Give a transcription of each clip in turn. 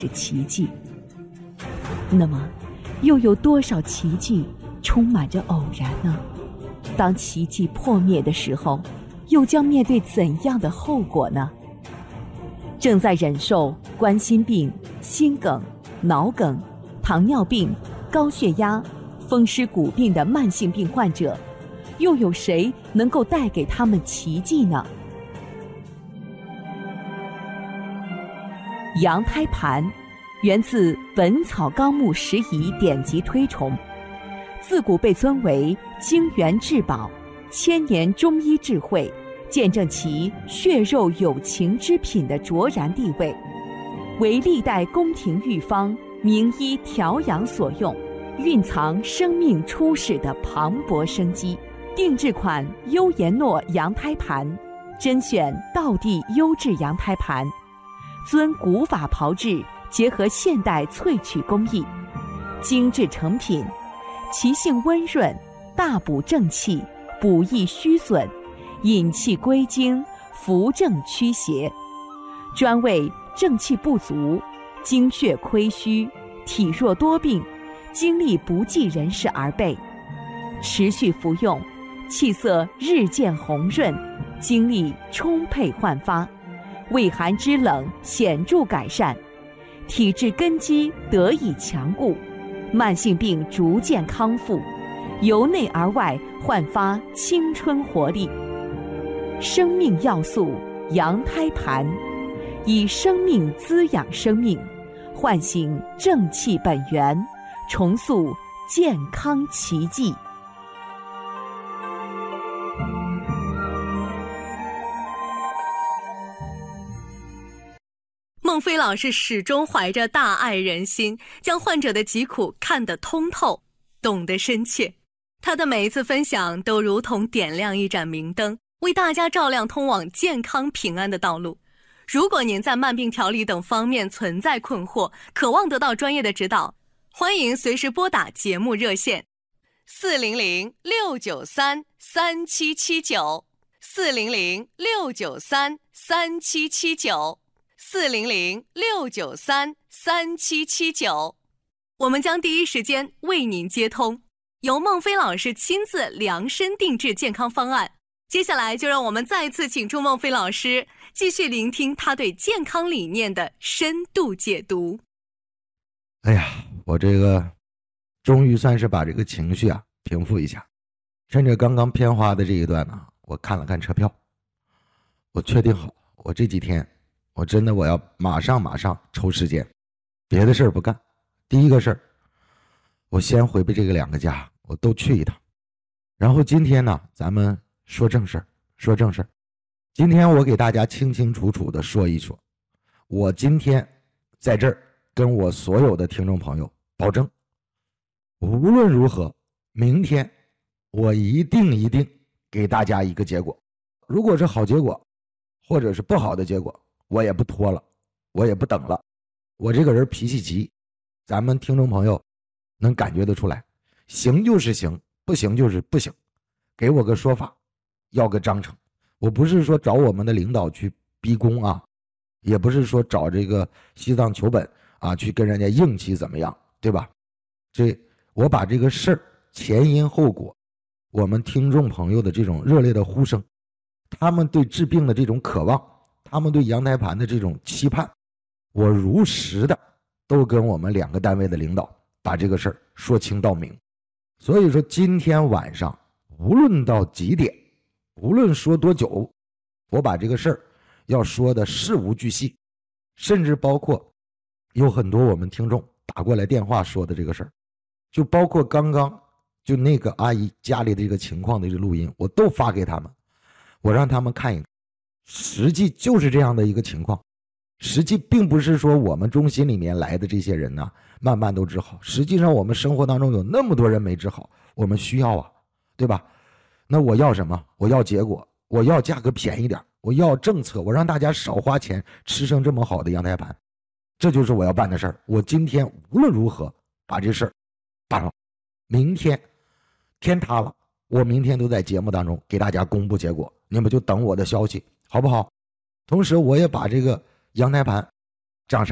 是奇迹。那么，又有多少奇迹充满着偶然呢？当奇迹破灭的时候，又将面对怎样的后果呢？正在忍受冠心病、心梗、脑梗、糖尿病、高血压、风湿骨病的慢性病患者，又有谁能够带给他们奇迹呢？羊胎盘源自《本草纲目拾遗》典籍推崇，自古被尊为精元至宝、千年中医智慧，见证其血肉有情之品的卓然地位，为历代宫廷御方、名医调养所用，蕴藏生命初始的磅礴生机。定制款优颜诺羊胎盘，甄选道地优质羊胎盘，遵古法炮制，结合现代萃取工艺，精致成品，其性温润，大补正气，补益虚损，引气归经，扶正驱邪，专为正气不足、精血亏虚、体弱多病、精力不济人士而备。持续服用，气色日渐红润，精力充沛焕发，胃寒肢冷显著改善，体质根基得以强固，慢性病逐渐康复，由内而外焕发青春活力。生命要素羊胎盘，以生命滋养生命，唤醒正气本源，重塑健康奇迹。 孟非老师始终怀着大爱人心，将患者的疾苦看得通透，懂得深切。他的每一次分享都如同点亮一盏明灯，为大家照亮通往健康平安的道路。如果您在慢病调理等方面存在困惑，渴望得到专业的指导，欢迎随时拨打节目热线400-693-3779 400-693-3779 400-693-3779，我们将第一时间为您接通，由孟非老师亲自量身定制健康方案。接下来就让我们再次请出孟非老师，继续聆听他对健康理念的深度解读。 哎呀，我这个终于算是把这个情绪平复一下。趁着刚刚片花的这一段呢，我看了看车票，我确定好，我这几天我真的要马上抽时间，别的事儿不干。第一个事儿，我先回这个2个家，我都去一趟。然后今天呢，咱们说正事儿。今天我给大家清清楚楚的说一说，我今天在这儿跟我所有的听众朋友保证，无论如何，明天我一定给大家一个结果。如果是好结果，或者是不好的结果，我也不拖了，我也不等了。我这个人脾气急，咱们听众朋友能感觉得出来，行就是行，不行就是不行，给我个说法，要个章程。我不是说找我们的领导去逼宫也不是说找这个西藏求本去跟人家硬气怎么样，对吧？我把这个事儿前因后果，我们听众朋友的这种热烈的呼声，他们对治病的这种渴望，他们对羊胎盘的这种期盼，我如实的都跟我们2个单位的领导把这个事儿说清道明。所以说今天晚上无论到几点，无论说多久，我把这个事儿要说的事无巨细，甚至包括有很多我们听众打过来电话说的这个事儿，就包括刚刚就那个阿姨家里的这个情况的这个录音，我都发给他们，我让他们看一看，实际就是这样的一个情况。实际并不是说我们中心里面来的这些人慢慢都治好，实际上我们生活当中有那么多人没治好，我们需要对吧？那我要什么？我要结果，我要价格便宜点，我要政策，我让大家少花钱吃上这么好的羊胎盘，这就是我要办的事儿。我今天无论如何把这事儿办了，明天天塌了，我明天都在节目当中给大家公布结果，你们就等我的消息，好不好？同时我也把这个羊胎盘长啥样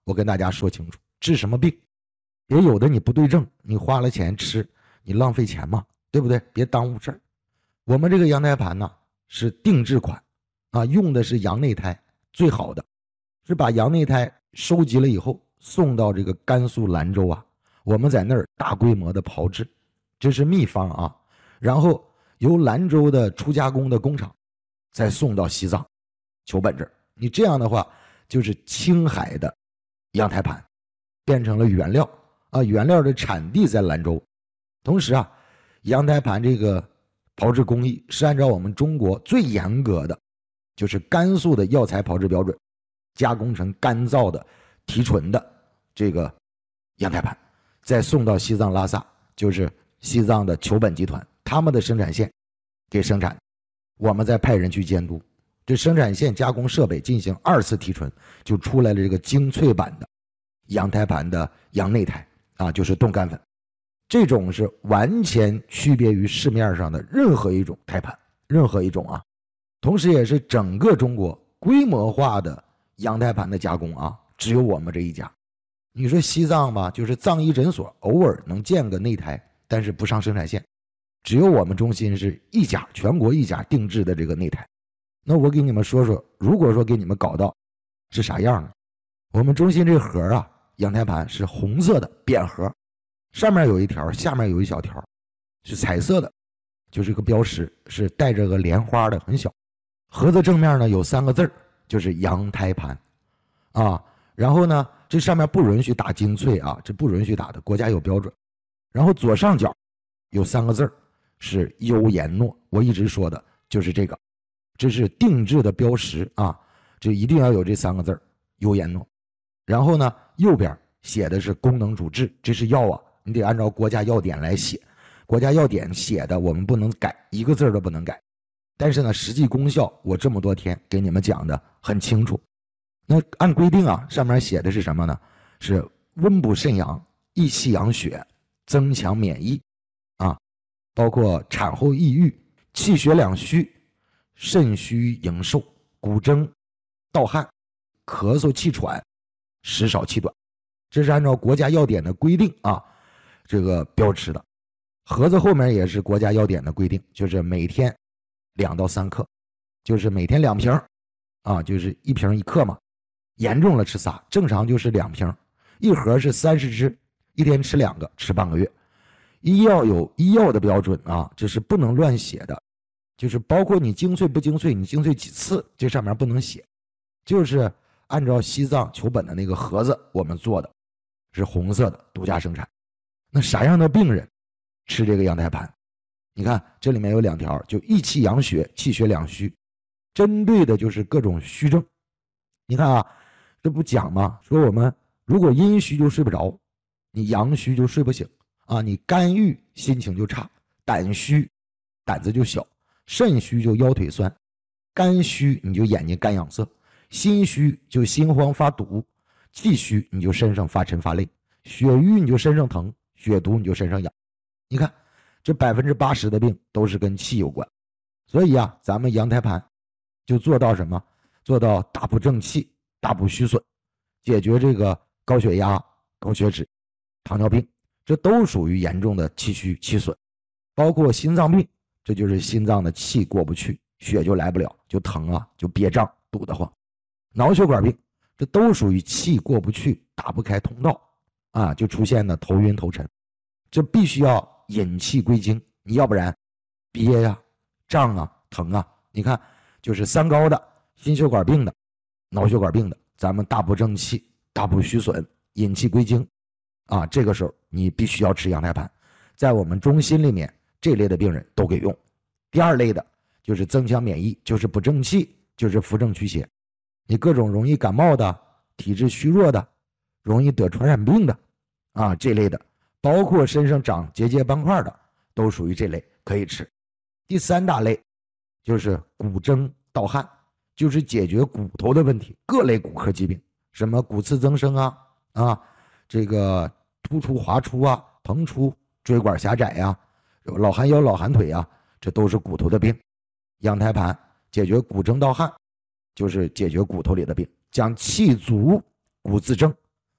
我跟大家说清楚，治什么病？也有的你不对症，你花了钱吃，你浪费钱嘛，对不对？别耽误事儿。我们这个羊胎盘呢是定制款啊，用的是羊内胎，最好的是把羊内胎收集了以后送到这个甘肃兰州啊，我们在那儿大规模的炮制，这是秘方啊。然后由兰州的初加工的工厂再送到西藏求本这儿，你这样的话就是青海的羊胎盘变成了原料啊，原料的产地在兰州。同时啊，羊胎盘这个炮制工艺是按照我们中国最严格的，就是甘肃的药材炮制标准，加工成干燥的提纯的这个羊胎盘，再送到西藏拉萨，就是西藏的求本集团他们的生产线给生产，我们再派人去监督。这生产线加工设备进行2次提纯，就出来了这个精粹版的羊胎盘的羊内胎啊，就是冻干粉。这种是完全区别于市面上的任何一种胎盘，任何一种啊，同时也是整个中国规模化的羊胎盘的加工啊，只有我们这一家。你说西藏吧，就是藏医诊所偶尔能见个内胎，但是不上生产线，只有我们中心是一家，全国一家定制的这个内胎。那我给你们说说，如果说给你们搞到是啥样呢？我们中心这盒啊，羊胎盘是红色的扁盒，上面有一条，下面有一小条，是彩色的，就是个标识，是带着个莲花的，很小。盒子正面呢有3个字，就是羊胎盘啊。然后呢，这上面不允许打精粹啊，这不允许打的，国家有标准。然后左上角有3个字，是优颜诺，我一直说的就是这个，这是定制的标识啊，这一定要有这3个字，优颜诺。然后呢，右边写的是功能主治，这是药啊，你得按照国家药典来写，国家药典写的我们不能改，一个字都不能改。但是呢，实际功效我这么多天给你们讲的很清楚。那按规定啊，上面写的是什么呢？是温补肾阳、益气养血、增强免疫啊，包括产后抑郁、气血两虚、肾虚营瘦、骨蒸、盗汗、咳嗽气喘、食少气短，这是按照国家药典的规定啊，这个标识的。盒子后面也是国家药典的规定，就是每天2到3克，就是每天2瓶啊，就是1瓶1克嘛。严重了吃3，正常就是2瓶，一盒是30支，一天吃2个，吃半个月。医药有医药的标准啊，这是不能乱写的，就是包括你精粹不精粹，你精粹几次，这上面不能写，就是按照西藏求本的那个盒子我们做的，是红色的，独家生产。那啥样的病人吃这个羊胎盘？你看这里面有2条，就益气养血、气血两虚，针对的就是各种虚症。你看啊，这不讲吗？说我们如果阴虚就睡不着，你阳虚就睡不醒啊，你肝郁心情就差，胆虚胆子就小，肾虚就腰腿酸，肝虚你就眼睛干痒涩，心虚就心慌发堵，气虚你就身上发沉发累，血瘀你就身上疼，血毒你就身上痒。你看这80%的病都是跟气有关。所以啊，咱们羊胎盘就做到什么？做到大补正气，大补虚损，解决这个高血压、高血脂、糖尿病，这都属于严重的气虚气损。包括心脏病，这就是心脏的气过不去，血就来不了，就疼啊，就憋胀堵得慌。脑血管病，这都属于气过不去，打不开通道啊，就出现了头晕头沉。这必须要引气归经，你要不然憋呀、胀啊、疼啊。你看就是3高的心血管病的、脑血管病的，咱们大补正气、大补虚损、引气归经啊，这个时候你必须要吃羊胎盘。在我们中心里面，这类的病人都给用。第2类的就是增强免疫，就是补正气，就是扶正祛邪。你各种容易感冒的、体质虚弱的、容易得传染病的啊，这类的，包括身上长结节斑块的，都属于这类，可以吃。第3大类就是骨蒸盗汗，就是解决骨头的问题，各类骨科疾病，什么骨刺增生啊，这个突出滑出啊、膨出、椎管狭窄啊、老寒腰、老寒腿啊，这都是骨头的病。羊胎盘解决骨蒸盗汗，就是解决骨头里的病，将气足骨自正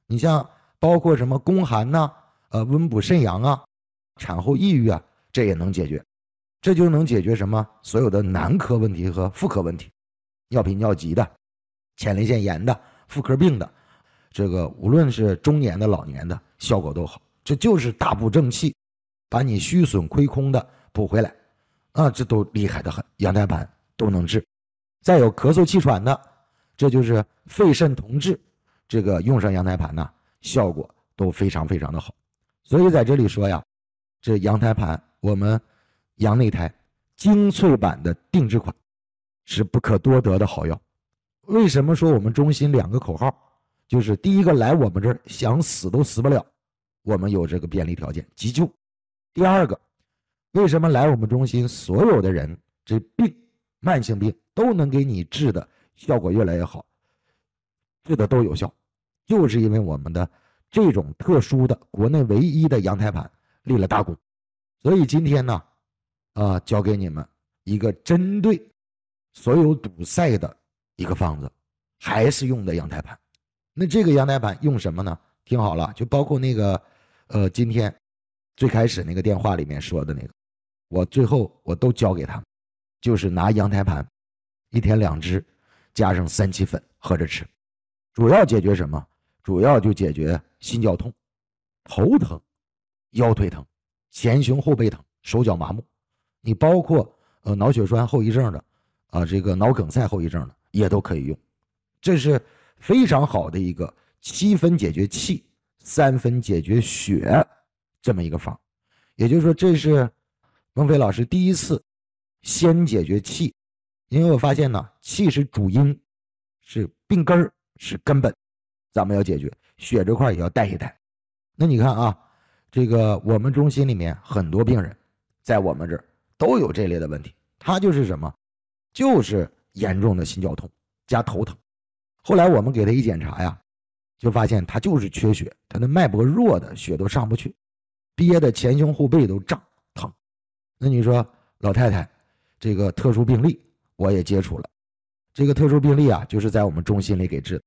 你像包括什么宫寒呐、温补肾阳啊、产后抑郁啊，这也能解决。这就能解决什么？所有的男科问题和妇科问题，尿频尿急的、前列腺炎的、妇科病的，这个无论是中年的、老年的，效果都好。这就是大补正气，把你虚损亏空的补回来啊，这都厉害的很，羊胎盘都能治。再有咳嗽气喘的，这就是肺肾同治，这个用上羊胎盘呢，效果都非常非常的好。所以在这里说呀，这羊胎盘我们羊内胎精粹版的定制款，是不可多得的好药。为什么说我们中心2个口号？就是第一个，来我们这儿想死都死不了，我们有这个便利条件急救。第二个，为什么来我们中心所有的人这病慢性病都能给你治的效果越来越好，治的都有效，就是因为我们的这种特殊的国内唯一的羊胎盘立了大功。所以今天呢教给你们一个针对所有堵塞的一个方子，还是用的羊胎盘。那这个羊胎盘用什么呢？听好了，就包括那个今天最开始那个电话里面说的那个，我最后我都教给他们，就是拿羊胎盘1天2支，加上3七粉喝着吃。主要解决什么？主要就解决心绞痛、头疼、腰腿疼、前胸后背疼、手脚麻木。你包括脑血栓后遗症的这个脑梗塞后遗症的也都可以用。这是非常好的一个7分解决气、3分解决血这么一个方。也就是说，这是孟非老师第一次先解决气，因为我发现呢，气是主因，是病根儿，是根本，咱们要解决。血这块也要带一带。那你看啊，这个我们中心里面很多病人在我们这儿都有这类的问题，他就是什么？就是严重的心绞痛加头疼。后来我们给他一检查呀，就发现他就是缺血，他的脉搏弱的血都上不去，憋的前胸后背都胀疼。那你说老太太这个特殊病例我也接触了，这个特殊病例啊，就是在我们中心里给治的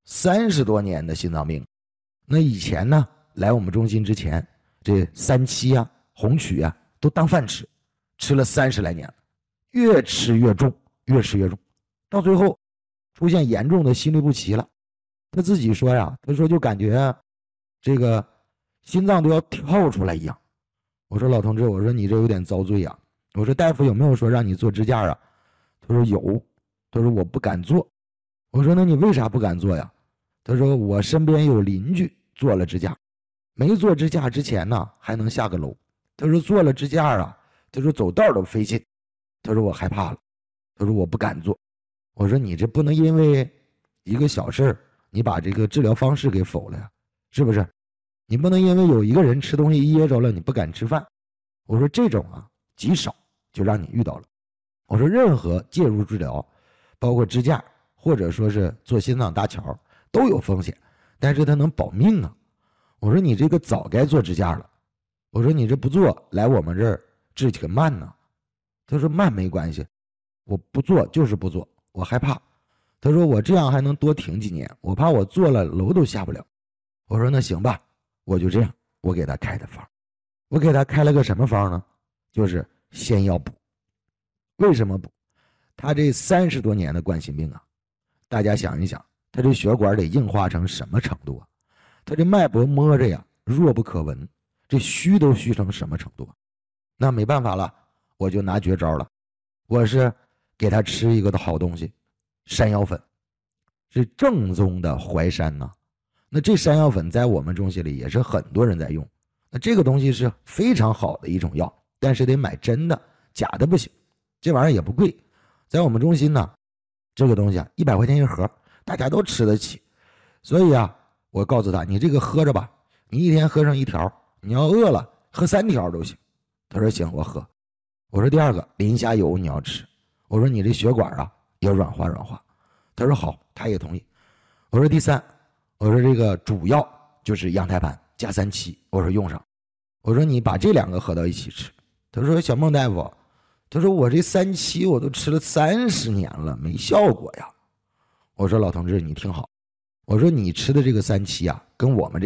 ，30多年的心脏病。那以前呢，来我们中心之前，这3七啊、红曲啊都当饭吃，吃了30来年了，越吃越重，越吃越重，到最后出现严重的心律不齐了。他自己说呀，他说就感觉这个心脏都要跳出来一样。我说老同志，我说你这有点遭罪呀。我说大夫有没有说让你做支架啊？他说有，他说我不敢做。我说那你为啥不敢做呀？他说我身边有邻居做了支架，没做支架之前呢还能下个楼，他说做了支架啊，他说走道都费劲，他说我害怕了，他说我不敢做。我说你这不能因为一个小事你把这个治疗方式给否了呀，是不是？你不能因为有一个人吃东西噎着了你不敢吃饭。我说这种啊极少，就让你遇到了。我说任何介入治疗，包括支架或者说是做心脏搭桥都有风险，但是它能保命啊。我说你这个早该做支架了，我说你这不做来我们这儿治起个慢呢。他说慢没关系，我不做就是不做，我害怕。他说我这样还能多挺几年，我怕我做了楼都下不了。我说那行吧，我就这样，我给他开的方。我给他开了个什么方呢？就是先要补。为什么补？他这30多年的冠心病啊，大家想一想，他这血管得硬化成什么程度啊？他这脉搏摸着呀弱不可闻，这虚都虚成什么程度啊？那没办法了，我就拿绝招了。我是给他吃一个的好东西，山药粉，是正宗的淮山呐。那这山药粉在我们中心里也是很多人在用。那这个东西是非常好的一种药，但是得买真的，假的不行。这玩意儿也不贵，在我们中心呢，这个东西啊100块钱一盒，大家都吃得起。所以啊，我告诉他，你这个喝着吧，你一天喝上1条，你要饿了喝3条都行。他说行，我喝。我说第二个，磷虾油你要吃。我说你这血管啊要软化软化。他说好，他也同意。我说第三，我说这个主要就是羊胎盘加3七，我说用上。我说你把这2个合到一起吃。他说小孟大夫，他说我这3七我都吃了30年了，没效果呀。我说老同志你听好， 我说你吃的这个3七啊，跟我们这